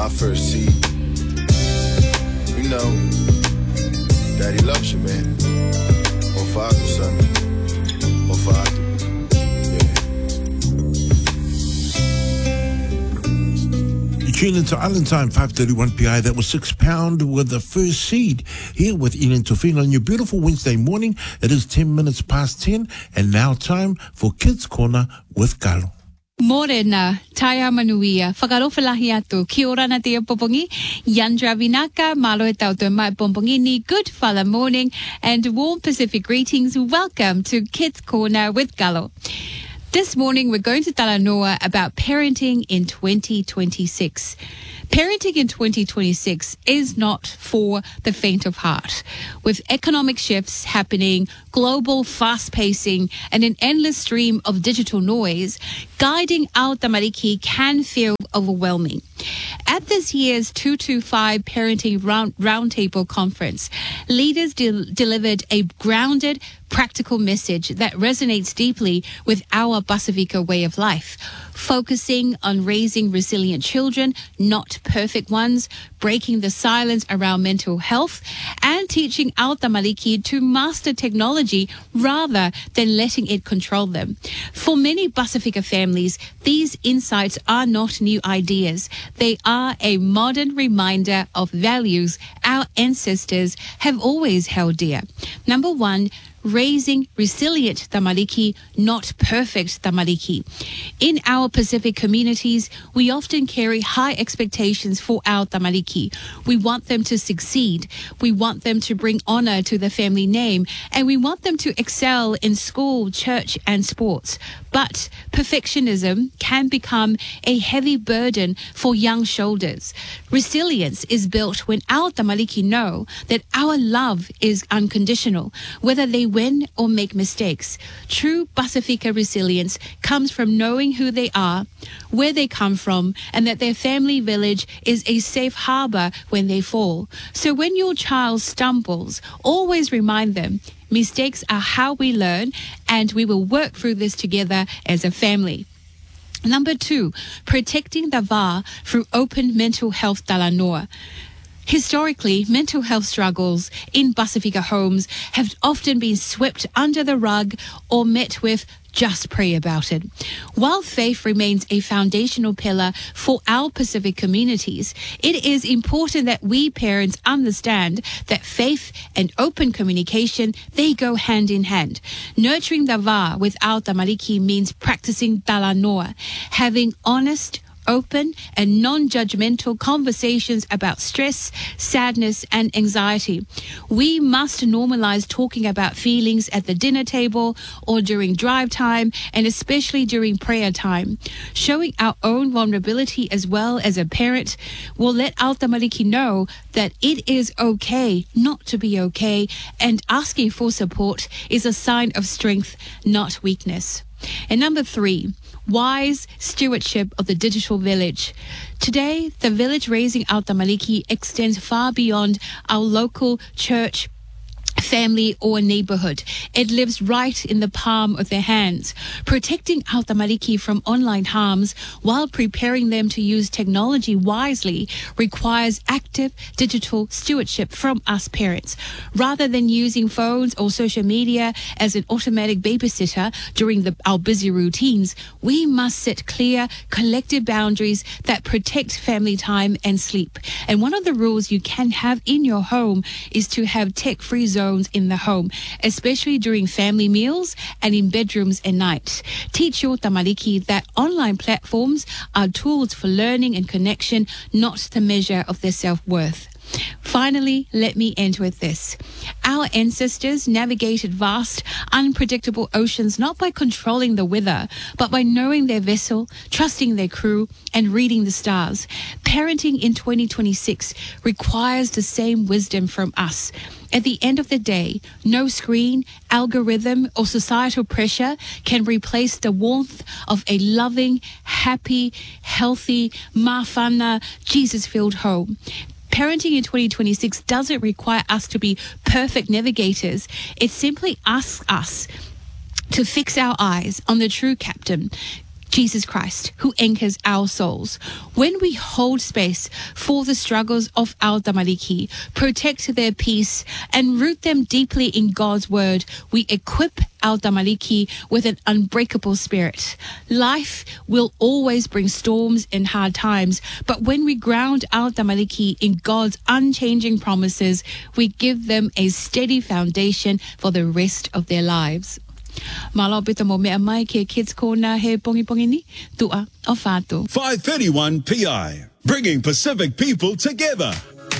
my first seed. You know, Daddy loves you, man. Oh, Father, son. Oh, Father. Tune into Island Time, 5:31 PI. That was £6 with the first seed. Here with Ian Tofino on your beautiful Wednesday morning. It is 10 minutes past 10. And now time for Kids Corner with Galo. Morena, Taya Manuia, Whakarowhalahi atu, ki ora na te popongi, Yandra Vinaka, malo e tau te mai pompongini, good fala morning, and warm Pacific greetings. Welcome to Kids Corner with Galo. This morning, we're going to Talanoa about parenting in 2026. Parenting in 2026 is not for the faint of heart. With economic shifts happening, global fast pacing, and an endless stream of digital noise, guiding our tamariki can feel overwhelming. At this year's 225 Parenting Roundtable Conference, leaders delivered a grounded, practical message that resonates deeply with our Pasifika way of life, focusing on raising resilient children, not perfect ones, breaking the silence around mental health, and teaching our tamariki to master technology rather than letting it control them. For many Pasifika families, these insights are not new ideas. They are a modern reminder of values our ancestors have always held dear. Number one, raising resilient tamariki, not perfect tamariki. In our Pacific communities, we often carry high expectations for our tamariki. We want them to succeed. We want them to bring honor to the family name, and we want them to excel in school, church, and sports. But perfectionism can become a heavy burden for young shoulders. Resilience is built when our tamariki know that our love is unconditional, whether they win or make mistakes. True Pasifika resilience comes from knowing who they are, where they come from, and that their family village is a safe harbor when they fall. So when your child stumbles, always remind them, mistakes are how we learn, and we will work through this together as a family. Number two, protecting the va through open mental health talanoa. Historically, mental health struggles in Pasifika homes have often been swept under the rug or met with just pray about it. While faith remains a foundational pillar for our Pacific communities, it is important that we parents understand that faith and open communication, they go hand in hand. Nurturing the va with our tamariki means practicing talanoa, having honest, open and non-judgmental conversations about stress, sadness, and anxiety. We must normalize talking about feelings at the dinner table or during drive time, and especially during prayer time. Showing our own vulnerability as well as a parent will let our tamariki know that it is okay not to be okay, and asking for support is a sign of strength, not weakness. And number three, wise stewardship of the digital village. Today, the village raising our tamariki extends far beyond our local church, family, or neighborhood. It lives right in the palm of their hands. Protecting our tamariki from online harms while preparing them to use technology wisely requires active digital stewardship from us parents. Rather than using phones or social media as an automatic babysitter during our busy routines, we must set clear collective boundaries that protect family time and sleep. And one of the rules you can have in your home is to have tech-free zones in the home, especially during family meals and in bedrooms at night. Teach your tamariki that online platforms are tools for learning and connection, not the measure of their self-worth. Finally, let me end with this. Our ancestors navigated vast, unpredictable oceans not by controlling the weather, but by knowing their vessel, trusting their crew, and reading the stars. Parenting in 2026 requires the same wisdom from us. At the end of the day, no screen, algorithm, or societal pressure can replace the warmth of a loving, happy, healthy, mafana, Jesus-filled home. Parenting in 2026 doesn't require us to be perfect navigators. It simply asks us to fix our eyes on the true captain, Jesus Christ, who anchors our souls. When we hold space for the struggles of our tamariki, protect their peace, and root them deeply in God's word, we equip our tamariki with an unbreakable spirit. Life will always bring storms and hard times, but when we ground our tamariki in God's unchanging promises, we give them a steady foundation for the rest of their lives. Malo pita mo mea mai ke kids corner he pongi pongi ni tua o fatu. 531 PI, bringing Pacific people together.